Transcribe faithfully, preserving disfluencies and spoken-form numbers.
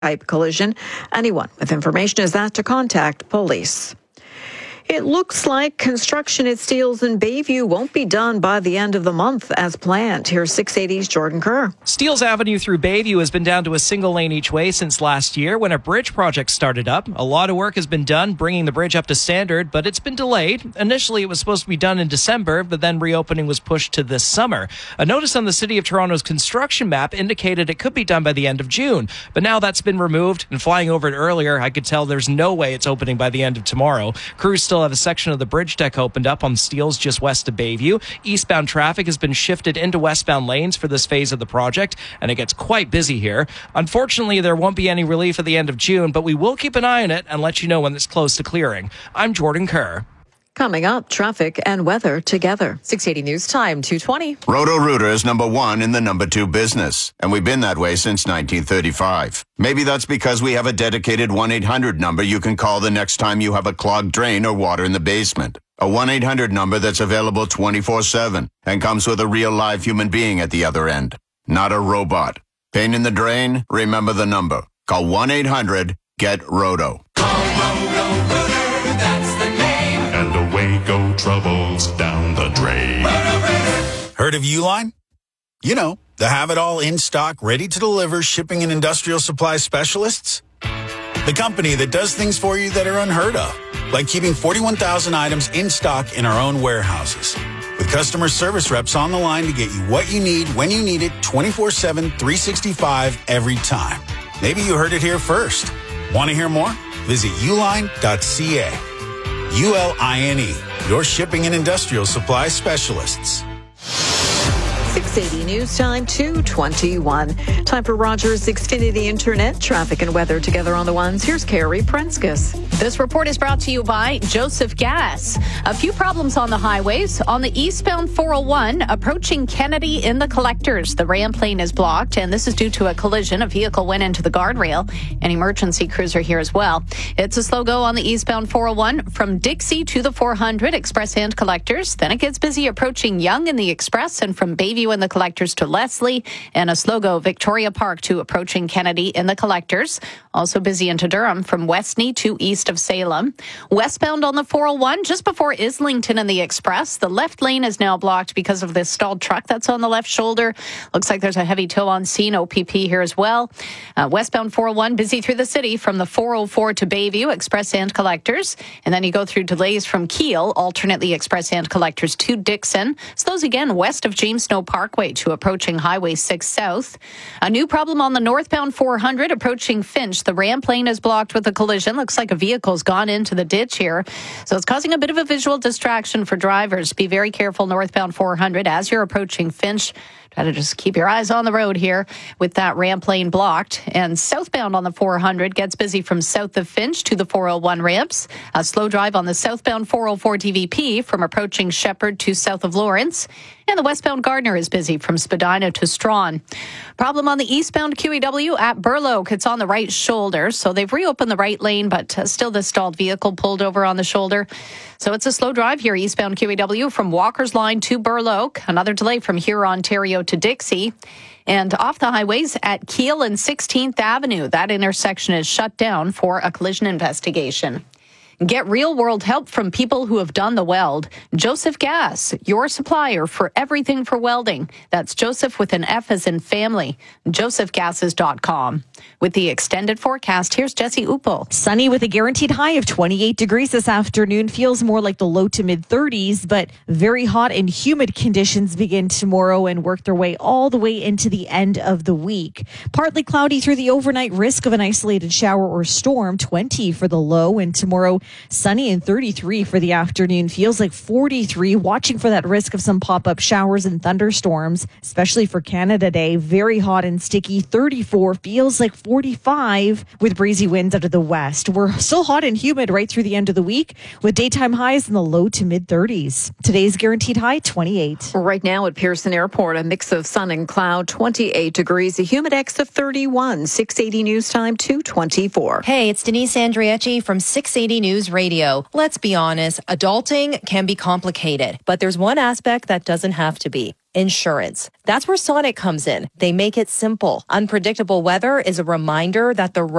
type collision. Anyone with information is asked to contact police. It looks like construction at Steeles in Bayview won't be done by the end of the month as planned. Here's six eighty's Jordan Kerr. Steeles Avenue through Bayview has been down to a single lane each way since last year when a bridge project started up. A lot of work has been done bringing the bridge up to standard, but it's been delayed. Initially, it was supposed to be done in December, but then reopening was pushed to this summer. A notice on the City of Toronto's construction map indicated it could be done by the end of June, but now that's been removed. And flying over it earlier, I could tell there's no way it's opening by the end of tomorrow. Crews still have a section of the bridge deck opened up on Steeles just west of Bayview. Eastbound traffic has been shifted into westbound lanes for this phase of the project, and it gets quite busy here. Unfortunately, there won't be any relief at the end of June, but we will keep an eye on it and let you know when it's close to clearing. I'm Jordan Kerr. Coming up, traffic and weather together. six eighty News Time, two twenty. Roto-Rooter is number one in the number two business, and we've been that way since nineteen thirty-five. Maybe that's because we have a dedicated one eight hundred number you can call the next time you have a clogged drain or water in the basement. A one eight hundred number that's available twenty-four seven and comes with a real live human being at the other end, not a robot. Pain in the drain? Remember the number. Call one eight hundred get roto. Call Roto-Rooter, that's the name. And away go troubles down the drain. Heard of Uline? You know, the have-it-all in stock, ready to deliver shipping and industrial supply specialists. The company that does things for you that are unheard of, like keeping forty-one thousand items in stock in our own warehouses. With customer service reps on the line to get you what you need, when you need it, twenty-four seven, three sixty-five every time. Maybe you heard it here first. Want to hear more? Visit uline dot c a. U L I N E, your shipping and industrial supply specialists. six eighty News Time, two twenty-one. Time for Rogers Xfinity Internet. Traffic and weather together on the ones. Here's Carrie Prenskus. This report is brought to you by Joseph Gas. A few problems on the highways. On the eastbound four oh one, approaching Kennedy in the collectors, the ram lane is blocked, and this is due to a collision. A vehicle went into the guardrail. An emergency crews are here as well. It's a slow go on the eastbound four oh one from Dixie to the four hundred, express and collectors. Then it gets busy approaching Yonge in the express, and from Bayview in the collectors to Leslie, and a slow go Victoria Park to approaching Kennedy in the collectors. Also busy into Durham from Westney to east of Salem. Westbound on the four oh one, just before Islington in the express, the left lane is now blocked because of this stalled truck that's on the left shoulder. Looks like there's a heavy tow on scene, O P P here as well. Uh, westbound four oh one, busy through the city from the four oh four to Bayview, express and collectors. And then you go through delays from Kiel, alternately express and collectors to Dixon. Slows again west of James Snow Parkway to approaching Highway six South. A new problem on the northbound four hundred approaching Finch. The ram lane is blocked with a collision. Looks like a vehicle's gone into the ditch here. So it's causing a bit of a visual distraction for drivers. Be very careful northbound four hundred as you're approaching Finch. Try to just keep your eyes on the road here with that ramp lane blocked. And southbound on the four hundred gets busy from south of Finch to the four oh one ramps. A slow drive on the southbound four oh four D V P from approaching Shepherd to south of Lawrence. And the westbound Gardner is busy from Spadina to Strawn. Problem on the eastbound Q E W at Burloak. It's on the right shoulder. So they've reopened the right lane, but uh, still the stalled vehicle pulled over on the shoulder. So it's a slow drive here, eastbound Q E W from Walker's Line to Burloak. Another delay from Huron, Ontario to Dixie. And off the highways at Kiel and sixteenth Avenue. That intersection is shut down for a collision investigation. Get real-world help from people who have done the weld. Joseph Gas, your supplier for everything for welding. That's Joseph with an F as in family. joseph gases dot com. With the extended forecast, here's Jesse Upel. Sunny with a guaranteed high of twenty-eight degrees this afternoon. Feels more like the low to mid-thirties, but very hot and humid conditions begin tomorrow and work their way all the way into the end of the week. Partly cloudy through the overnight, risk of an isolated shower or storm, twenty for the low, and tomorrow sunny and thirty-three for the afternoon. Feels like forty-three. Watching for that risk of some pop-up showers and thunderstorms, especially for Canada Day. Very hot and sticky. thirty-four feels like forty-five with breezy winds out of the west. We're still hot and humid right through the end of the week with daytime highs in the low to mid-thirties. Today's guaranteed high, twenty-eight. Right now at Pearson Airport, a mix of sun and cloud, twenty-eight degrees, a humidex of thirty-one. six eighty News Time, two twenty-four. Hey, it's Denise Andrieci from six eighty News Radio. Let's be honest, adulting can be complicated, but there's one aspect that doesn't have to be. insurance. That's where Sonic comes in. They make it simple. Unpredictable weather is a reminder that the